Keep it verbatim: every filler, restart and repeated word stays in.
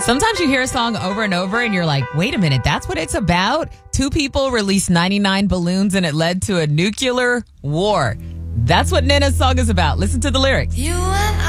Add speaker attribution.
Speaker 1: Sometimes you hear a song over and over and you're like, wait a minute, that's what it's about? Two people released ninety-nine balloons and it led to a nuclear war. That's what Nina's song is about. Listen to the lyrics.
Speaker 2: You and